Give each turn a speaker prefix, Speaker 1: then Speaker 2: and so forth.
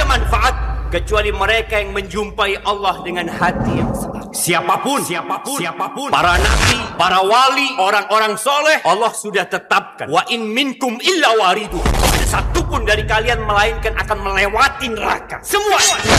Speaker 1: manfaat kecuali mereka yang menjumpai Allah dengan hati yang selamat. Siapapun, para nabi, para wali, orang-orang soleh, Allah sudah tetapkan. Wa in minkum illa waridu. Ada satupun dari kalian melainkan akan melewati neraka. Semua.